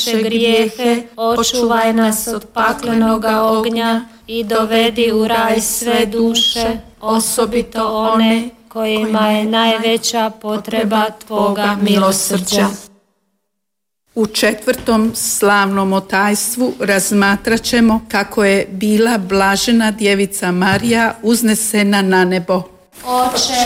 naše grijehe, očuvaj nas od paklenoga ognja i dovedi u raj sve duše, osobito one kojima je najveća potreba Tvoga milosrđa. U 4. slavnom otajstvu razmatrat ćemo kako je bila blažena djevica Marija uznesena na nebo. Oče